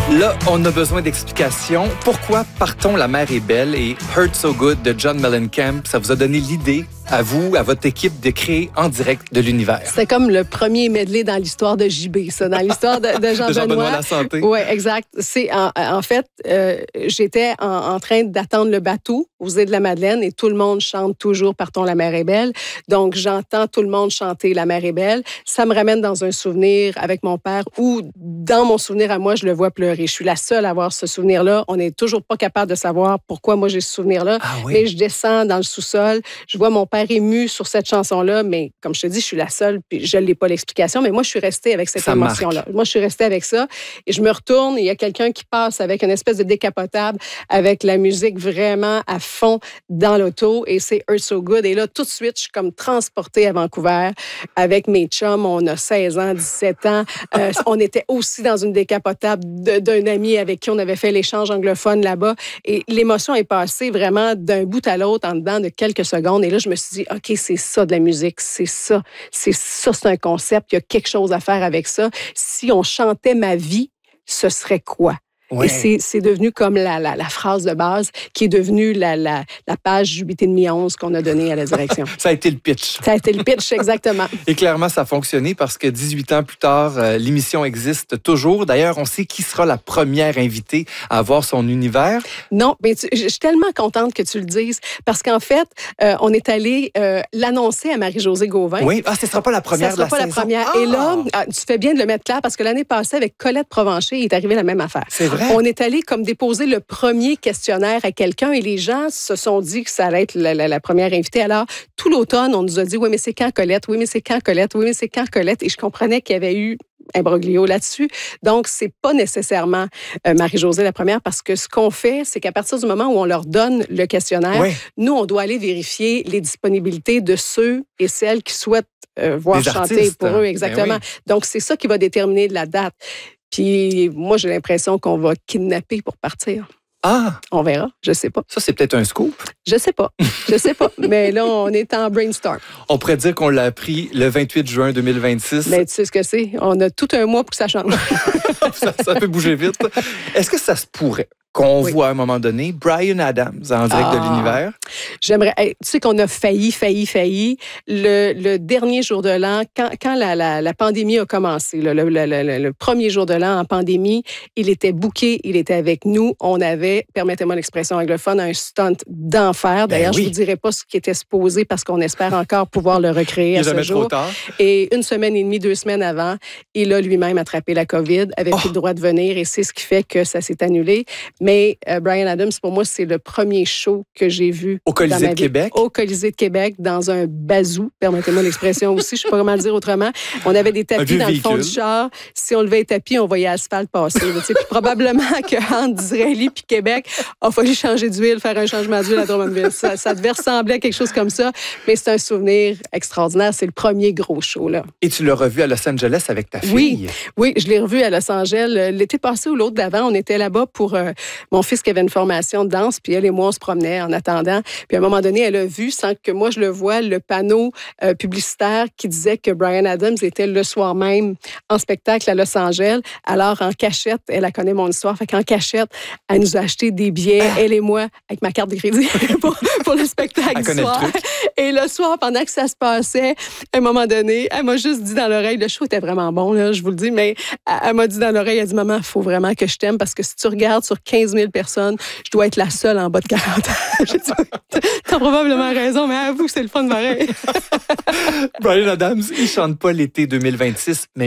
Là, on a besoin d'explications. Pourquoi Partons, la mer est belle et Hurt So Good de John Mellencamp, ça vous a donné l'idée, à vous, à votre équipe, de créer en direct de l'univers? C'était comme le premier medley dans l'histoire de JB, ça, dans l'histoire de Jean-Benoît. De Jean-Benoît Lasanté. Oui, exact. C'est en fait, j'étais en train d'attendre le bateau aux îles de la Madeleine et tout le monde chante toujours Partons, la mer est belle. Donc, j'entends tout le monde chanter La mer est belle. Ça me ramène dans un souvenir avec mon père où, dans mon souvenir à moi, je le vois pleurer. Je suis la seule à avoir ce souvenir-là. On n'est toujours pas capable de savoir pourquoi moi j'ai ce souvenir-là. Ah oui? Mais je descends dans le sous-sol. Je vois mon père ému sur cette chanson-là, mais comme je te dis, je suis la seule, puis je n'ai pas l'explication, mais moi, je suis restée avec cette émotion-là. Moi, je suis restée avec ça. Et je me retourne et il y a quelqu'un qui passe avec une espèce de décapotable, avec la musique vraiment à fond dans l'auto, et c'est Hurt So Good. Et là, tout de suite, je suis comme transportée à Vancouver avec mes chums. On a 16 ans, 17 ans. On était aussi dans une décapotable d'un ami avec qui on avait fait l'échange anglophone là-bas. Et l'émotion est passée vraiment d'un bout à l'autre en dedans de quelques secondes. Et là, je me suis dit, OK, c'est ça de la musique. C'est ça, c'est un concept. Il y a quelque chose à faire avec ça. Si on chantait ma vie, ce serait quoi? Ouais. Et c'est devenu comme la phrase de base qui est devenue la page 8,5-11 qu'on a donnée à la direction. Ça a été le pitch. Ça a été le pitch, exactement. Et clairement, ça a fonctionné parce que 18 ans plus tard, l'émission existe toujours. D'ailleurs, on sait qui sera la première invitée à avoir son univers. Non, mais je suis tellement contente que tu le dises parce qu'en fait, on est allé l'annoncer à Marie-Josée Gauvin. Oui, ce ne sera pas la première de la saison. Ça ne sera pas la première. Et là, tu fais bien de le mettre clair parce que l'année passée, avec Colette Provencher, il est arrivé la même affaire. C'est vrai. On est allé comme déposer le premier questionnaire à quelqu'un et les gens se sont dit que ça allait être la première invitée. Alors, tout l'automne, on nous a dit, oui, mais c'est quand Colette? Oui, mais c'est quand Colette? Oui, mais c'est quand Colette? Et je comprenais qu'il y avait eu imbroglio là-dessus. Donc, c'est pas nécessairement Marie-Josée la première parce que ce qu'on fait, c'est qu'à partir du moment où on leur donne le questionnaire, nous, on doit aller vérifier les disponibilités de ceux et celles qui souhaitent voir chanter pour eux. Exactement. Oui. Donc, c'est ça qui va déterminer la date. Puis moi, j'ai l'impression qu'on va kidnapper pour partir. Ah! On verra, je sais pas. Ça, c'est peut-être un scoop. Je sais pas. Mais là, on est en brainstorm. On pourrait dire qu'on l'a appris le 28 juin 2026. Mais tu sais ce que c'est? On a tout un mois pour que ça change. ça peut bouger vite. Est-ce que ça se pourrait qu'on voit à un moment donné Bryan Adams en direct de l'univers? J'aimerais... tu sais qu'on a failli. Le dernier jour de l'an, quand la pandémie a commencé, le premier jour de l'an en pandémie, il était booké, il était avec nous. On avait, permettez-moi l'expression anglophone, un stunt d'enfer. D'ailleurs, je ne vous dirai pas ce qui était supposé parce qu'on espère encore pouvoir le recréer à ce jour. Trop tard. Et 1 semaine et demie, 2 semaines avant, il a lui-même attrapé la COVID, avait plus le droit de venir et c'est ce qui fait que ça s'est annulé. Mais Bryan Adams, pour moi, c'est le premier show que j'ai vu. Au Colisée de Québec? Au Colisée de Québec, dans un bazou. Permettez-moi l'expression aussi, je ne sais pas comment le dire autrement. On avait des tapis dans le fond du char. Si on levait les tapis, on voyait l'asphalte passer. Puis probablement qu'entre Disraeli puis Québec, il a fallu changer d'huile, faire un changement d'huile à Drummondville. Ça devait ressembler à quelque chose comme ça. Mais c'est un souvenir extraordinaire. C'est le premier gros show, là. Et tu l'as revu à Los Angeles avec ta fille? Oui, je l'ai revu à Los Angeles. L'été passé ou l'autre d'avant, on était là-bas pour... mon fils qui avait une formation de danse, puis elle et moi, on se promenait en attendant. Puis à un moment donné, elle a vu, sans que moi je le voie, le panneau publicitaire qui disait que Bryan Adams était le soir même en spectacle à Los Angeles. Alors, en cachette, elle connaît mon histoire, fait qu'en cachette, elle nous a acheté des billets, elle et moi, avec ma carte de crédit, pour le spectacle du soir. Et le soir, pendant que ça se passait, à un moment donné, elle m'a juste dit dans l'oreille, le show était vraiment bon, là, je vous le dis, mais elle m'a dit dans l'oreille, elle dit, maman, il faut vraiment que je t'aime parce que si tu regardes sur 15 000 personnes, je dois être la seule en bas de 40 ans. T'as probablement raison, mais avoue que c'est le fun de pareil. Bryan Adams, il chante pas l'été 2026, mais